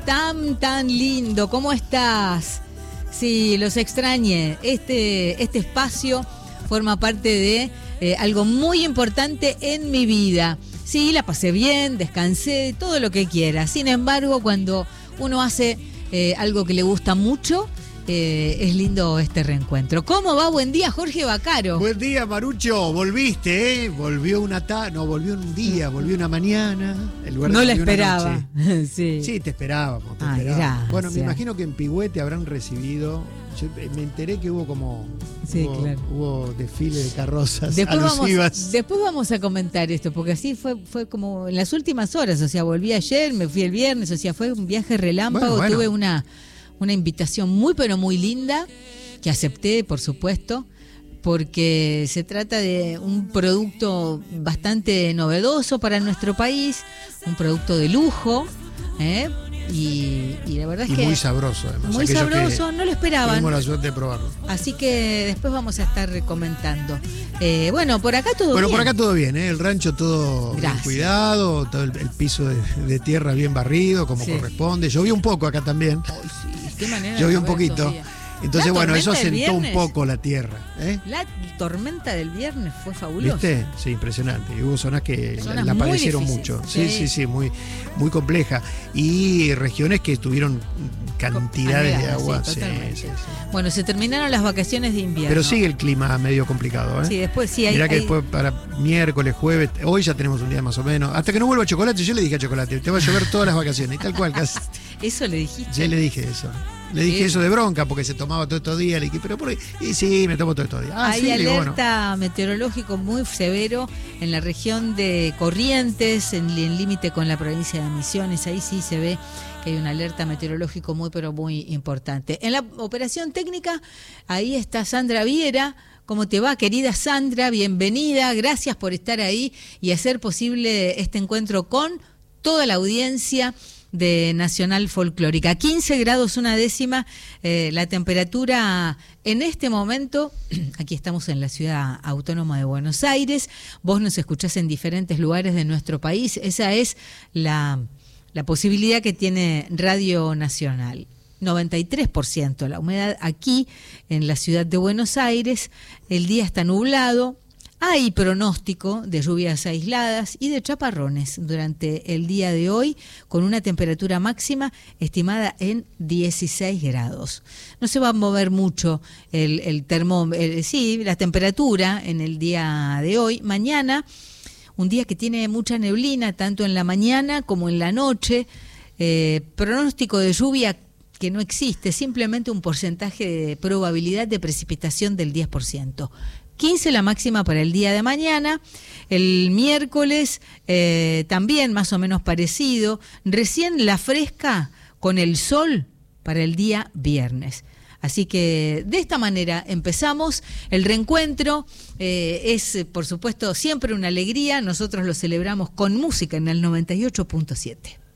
tan lindo. ¿Cómo estás? Sí, los extrañé. Este espacio forma parte de algo muy importante en mi vida. Sí, la pasé bien, descansé, todo lo que quiera. Sin embargo, cuando uno hace algo que le gusta mucho, es lindo este reencuentro. ¿Cómo va? Buen día, Jorge Bacaro. Buen día, Marucho. Volviste, ¿eh? Volvió un día, volvió una mañana. No la esperaba. Sí, te esperábamos. Gracias. Bueno, me imagino que en Pigüé te habrán recibido. Yo me enteré que hubo claro. Hubo desfile de carrozas después vamos a comentar esto, porque así fue como en las últimas horas. O sea, volví ayer, me fui el viernes, o sea, fue un viaje relámpago. Bueno. Tuve una invitación muy, pero muy linda, que acepté, por supuesto, porque se trata de un producto bastante novedoso para nuestro país, un producto de lujo, y la verdad es que... muy sabroso, además. Muy sabroso, no lo esperaban. Tuvimos la suerte de probarlo. Así que después vamos a estar comentando. Bueno, por acá todo bien. Bueno, por acá todo bien, ¿eh? El rancho todo bien cuidado, todo el piso de tierra bien barrido, como corresponde. Llovió un poco acá también. Ay, sí, qué manera. Llovió un poquito. Entonces, bueno, eso asentó un poco la tierra. La tormenta del viernes fue fabulosa. ¿Viste? Sí, impresionante. Y hubo zonas que la muy padecieron difíciles. mucho. Sí, muy, muy compleja. Y regiones que tuvieron cantidades de agua. Sí. Bueno, se terminaron las vacaciones de invierno. Pero sigue el clima medio complicado, ¿eh? Sí, después Mirá que después para miércoles, jueves, hoy ya tenemos un día más o menos. Hasta que no vuelva Chocolate, yo le dije a Chocolate, te va a llover todas las vacaciones. Y tal cual, casi. ¿Eso le dijiste? Yo le dije eso. Le dije eso de bronca porque se tomaba todos estos días. Le dije, pero ¿por qué? Y sí, me tomo todos estos días. Hay alerta meteorológico muy severo en la región de Corrientes, en límite con la provincia de Misiones. Ahí sí se ve que hay una alerta meteorológico muy, pero muy importante. En la operación técnica, ahí está Sandra Viera. ¿Cómo te va, querida Sandra? Bienvenida. Gracias por estar ahí y hacer posible este encuentro con toda la audiencia de Nacional Folclórica. 15 grados una décima, la temperatura en este momento. Aquí estamos en la ciudad autónoma de Buenos Aires. Vos nos escuchás en diferentes lugares de nuestro país. Esa es la posibilidad que tiene Radio Nacional. 93% la humedad aquí en la ciudad de Buenos Aires. El día está nublado. Hay pronóstico de lluvias aisladas y de chaparrones durante el día de hoy, con una temperatura máxima estimada en 16 grados. No se va a mover mucho el termómetro, la temperatura en el día de hoy. Mañana, un día que tiene mucha neblina, tanto en la mañana como en la noche. Pronóstico de lluvia que no existe, simplemente un porcentaje de probabilidad de precipitación del 10%. 15 la máxima para el día de mañana. El miércoles también más o menos parecido. Recién la fresca con el sol para el día viernes. Así que de esta manera empezamos el reencuentro. Es, por supuesto, siempre una alegría. Nosotros lo celebramos con música en el 98.7.